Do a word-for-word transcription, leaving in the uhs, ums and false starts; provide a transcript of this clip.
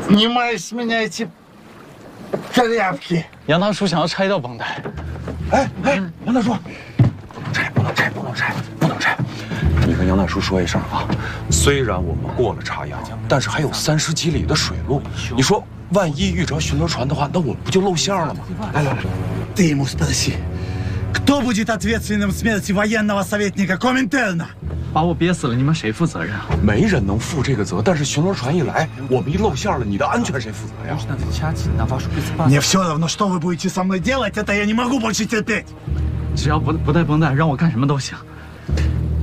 Снимай с меня эти тряпки. 杨大叔想要拆掉绷带。 哎哎，杨大叔，不能拆，不能拆，不能拆，不能拆。你跟杨大叔说一声啊，虽然我们过了茶阳，但是还有三十几里的水路。你说，万一遇着巡逻船的话，那我们不就露馅了吗？来来来， Ты ему спроси, кто будет ответственным в смерти военного советника Коминтерна? 把我憋死了，你们谁负责任啊？ 没人能负这个责，但是巡逻船一来，我们一露馅了，你的安全谁负责呀？ Мне все равно, что вы будете со мной делать, это я не могу больше терпеть. 只要不不带绷带，让我干什么都行。